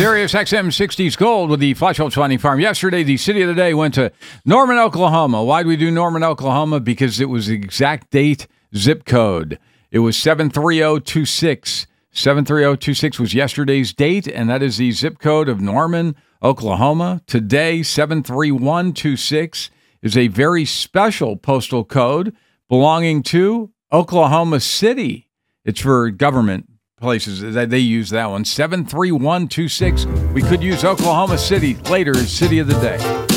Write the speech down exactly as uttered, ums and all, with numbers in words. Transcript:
Sirius X M sixties Gold with the Flash Hope Swanee Farm. Yesterday, the city of the day went to Norman, Oklahoma. Why did we do Norman, Oklahoma? Because it was the exact date, zip code. It was seven three zero two six. seven three zero two six was yesterday's date, and that is the zip code of Norman, Oklahoma. Today, seven three one two six is a very special postal code belonging to Oklahoma City. It's for government places that they use that one. seven three one two six. We could use Oklahoma City later as City of the Day.